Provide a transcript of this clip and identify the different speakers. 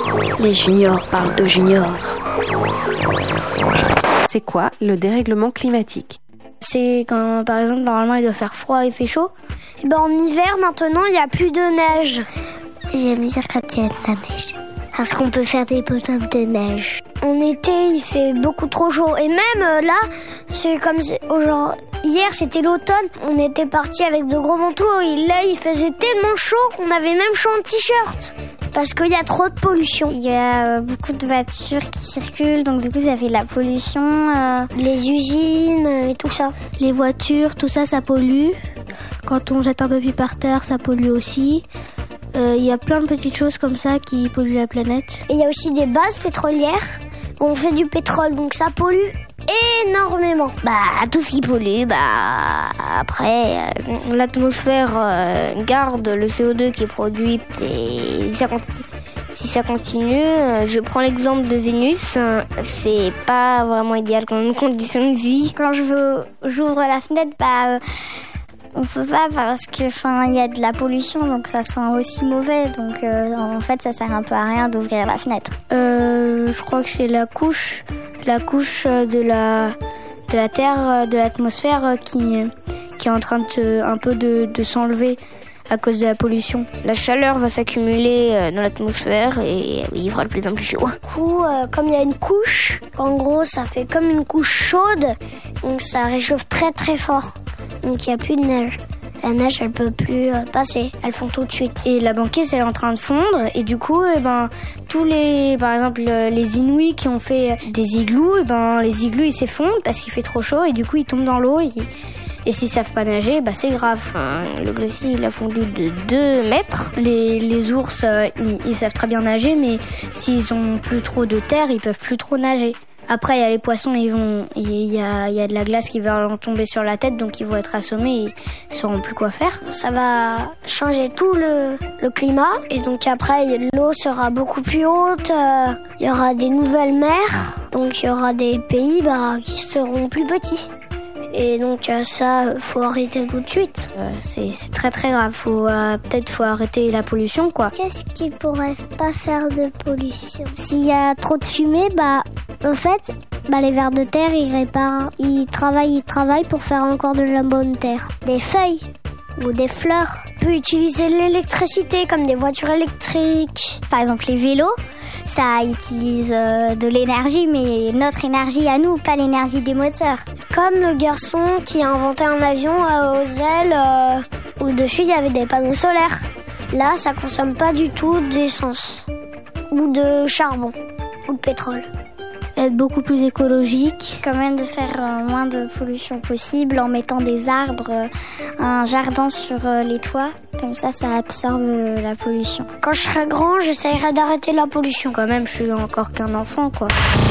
Speaker 1: Les juniors parlent de juniors.
Speaker 2: C'est quoi le dérèglement climatique ?
Speaker 3: C'est quand, par exemple, normalement il doit faire froid et il fait chaud. Et en hiver, maintenant, il n'y a plus de neige.
Speaker 4: J'aime dire quand il y a de la neige. Parce qu'on peut faire des bonhommes de neige.
Speaker 3: En été, il fait beaucoup trop chaud. Et même là, c'est comme hier, c'était l'automne. On était partis avec de gros manteaux. Et là, il faisait tellement chaud qu'on avait même chaud en t-shirt. Parce qu'il y a trop de pollution.
Speaker 4: Il y a beaucoup de voitures qui circulent, donc du coup ça fait de la pollution.
Speaker 3: Les usines et tout ça.
Speaker 4: Les voitures, tout ça, ça pollue. Quand on jette un papier par terre, ça pollue aussi. Il y a plein de petites choses comme ça qui polluent la planète.
Speaker 3: Et il y a aussi des bases pétrolières où on fait du pétrole, donc ça pollue énormément.
Speaker 4: Tout ce qui pollue, après, l'atmosphère garde le CO2 qui est produit. Et si ça continue, je prends l'exemple de Vénus, c'est pas vraiment idéal comme condition de vie.
Speaker 3: Quand j'ouvre la fenêtre,
Speaker 4: on peut pas parce que il y a de la pollution, donc ça sent aussi mauvais. Donc en fait ça sert un peu à rien d'ouvrir la fenêtre. Je crois que c'est la couche de la terre, de l'atmosphère qui est en train de s'enlever à cause de la pollution. La chaleur va s'accumuler dans l'atmosphère et il fera de plus en plus chaud.
Speaker 3: Du coup, comme il y a une couche, en gros ça fait comme une couche chaude, donc ça réchauffe très très fort. Donc il n'y a plus de neige. La neige, elle peut plus passer. Elles font tout de suite.
Speaker 4: Et la banquise, elle est en train de fondre. Et du coup, par exemple, les Inuits qui ont fait des igloos, les igloos, ils s'effondrent parce qu'il fait trop chaud. Et du coup, ils tombent dans l'eau. Et s'ils savent pas nager, c'est grave. Le glacier, il a fondu de 2 mètres. Les ours, ils savent très bien nager, mais s'ils ont plus trop de terre, ils peuvent plus trop nager. Après, il y a les poissons, il y a de la glace qui va leur tomber sur la tête, donc ils vont être assommés et ils sauront plus quoi faire.
Speaker 3: Ça va changer tout le climat, et donc après, l'eau sera beaucoup plus haute, il y aura des nouvelles mers, donc il y aura des pays qui seront plus petits. Et donc ça, faut arrêter tout de suite.
Speaker 4: C'est très très grave. Faut arrêter la pollution, quoi.
Speaker 3: Qu'est-ce qui pourrait pas faire de pollution ? S'il y a trop de fumée, en fait, les vers de terre, ils travaillent pour faire encore de la bonne terre. Des feuilles ou des fleurs. On peut utiliser l'électricité comme des voitures électriques.
Speaker 4: Par exemple, les vélos. Ça utilise de l'énergie, mais notre énergie à nous, pas l'énergie des moteurs.
Speaker 3: Comme le garçon qui a inventé un avion aux ailes où dessus il y avait des panneaux solaires. Là, ça consomme pas du tout d'essence ou de charbon ou de pétrole.
Speaker 4: Être beaucoup plus écologique, quand même de faire moins de pollution possible en mettant des arbres, un jardin sur les toits. Comme ça absorbe la pollution.
Speaker 3: Quand je serai grand, j'essaierai d'arrêter la pollution.
Speaker 4: Quand même, je suis encore qu'un enfant, quoi.